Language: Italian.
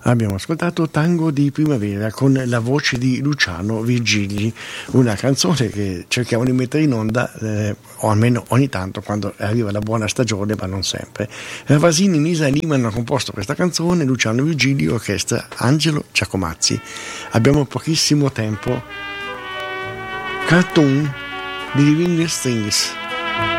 Abbiamo ascoltato Tango di primavera con la voce di Luciano Virgili, una canzone che cerchiamo di mettere in onda, o almeno ogni tanto quando arriva la buona stagione, ma non sempre. Ravasini, Nisa e Lima hanno composto questa canzone, Luciano Virgili, orchestra Angelo Giacomazzi. Abbiamo pochissimo tempo. Cartoon di Living Strings.